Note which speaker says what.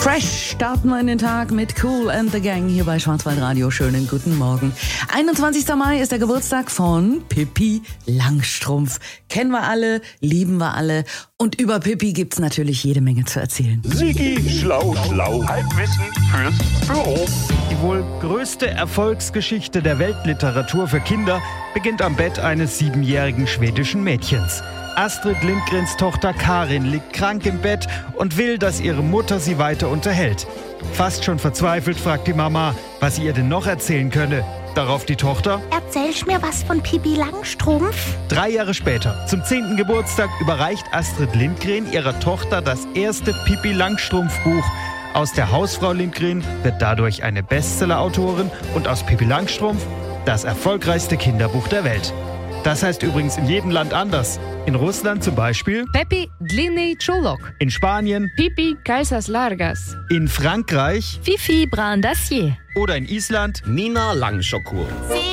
Speaker 1: Fresh starten wir in den Tag mit Kool and the Gang hier bei Schwarzwaldradio. Schönen guten Morgen. 21. Mai ist der Geburtstag von Pippi Langstrumpf. Kennen wir alle, lieben wir alle. Und über Pippi gibt's natürlich jede Menge zu erzählen.
Speaker 2: Sigi, schlau, Halbwissen fürs Büro.
Speaker 3: Die wohl größte Erfolgsgeschichte der Weltliteratur für Kinder beginnt am Bett eines 7-jährigen schwedischen Mädchens. Astrid Lindgrens Tochter Karin liegt krank im Bett und will, dass ihre Mutter sie weiter unterhält. Fast schon verzweifelt fragt die Mama, was sie ihr denn noch erzählen könne. Darauf die Tochter:
Speaker 4: Erzählst mir was von Pippi Langstrumpf?
Speaker 3: 3 Jahre später, zum 10. Geburtstag, überreicht Astrid Lindgren ihrer Tochter das erste Pippi Langstrumpf-Buch. Aus der Hausfrau Lindgren wird dadurch eine Bestseller-Autorin und aus Pippi Langstrumpf das erfolgreichste Kinderbuch der Welt. Das heißt übrigens in jedem Land anders. In Russland zum Beispiel
Speaker 5: Peppi Длинный чулок.
Speaker 3: In Spanien
Speaker 5: Pippi Calzas Largas.
Speaker 3: In Frankreich
Speaker 5: Fifi Brun d'Acier.
Speaker 3: Oder in Island
Speaker 2: Nina Langschockur.